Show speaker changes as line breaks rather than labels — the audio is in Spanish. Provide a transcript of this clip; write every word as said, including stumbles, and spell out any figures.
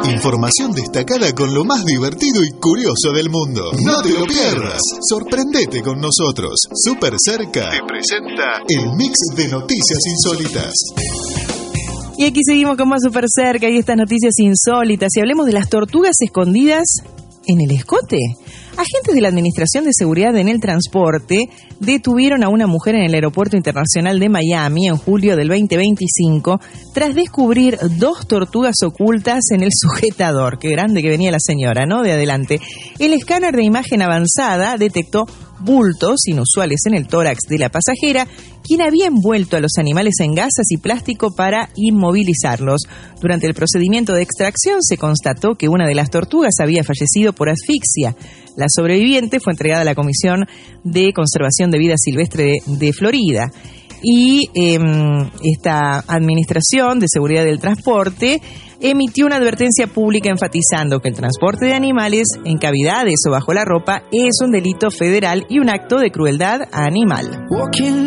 Información destacada con lo más divertido y curioso del mundo. No te lo pierdas. Sorprendete con nosotros. Super Cerca te presenta el mix de noticias insólitas.
Y aquí seguimos con más Super Cerca y estas noticias insólitas. Y hablemos de las tortugas escondidas en el escote. Agentes de la Administración de Seguridad en el Transporte detuvieron a una mujer en el Aeropuerto Internacional de Miami en julio del veinte veinticinco tras descubrir dos tortugas ocultas en el sujetador. Qué grande que venía la señora, ¿no? De adelante. El escáner de imagen avanzada detectó bultos inusuales en el tórax de la pasajera, quien había envuelto a los animales en gasas y plástico para inmovilizarlos. Durante el procedimiento de extracción se constató que una de las tortugas había fallecido por asfixia. La sobreviviente fue entregada a la Comisión de Conservación de Vida Silvestre de Florida. Y eh, esta Administración de Seguridad del Transporte emitió una advertencia pública enfatizando que el transporte de animales en cavidades o bajo la ropa es un delito federal y un acto de crueldad animal.